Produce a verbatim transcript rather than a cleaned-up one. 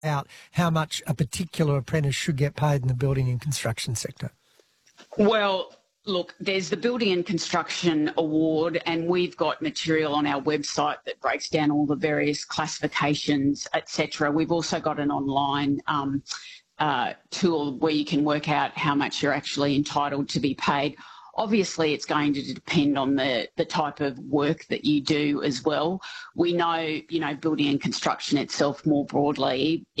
out how much a particular apprentice should get paid in the building and construction sector? Well, look, there's the Building and Construction Award, and we've got material on our website that breaks down all the various classifications, et cetera. We've also got an online um, uh, tool where you can work out how much you're actually entitled to be paid. Obviously, it's going to depend on the, the type of work that you do as well. We know, you know, building and construction itself more broadly,